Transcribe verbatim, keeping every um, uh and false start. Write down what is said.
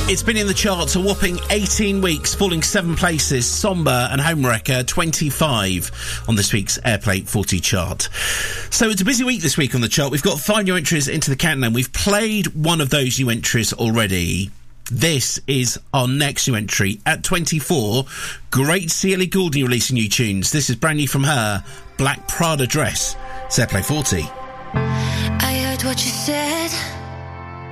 It's been in the charts a whopping eighteen weeks, falling seven places. Somber and Homewrecker, twenty-five on this week's Airplay forty chart. So it's a busy week this week on the chart. We've got five new entries into the countdown. We've played one of those new entries already. This is our next new entry at twenty-four. Great see Ellie Goulding releasing new tunes. This is brand new from her, Black Prada Dress. It's Airplay forty. I heard what you said.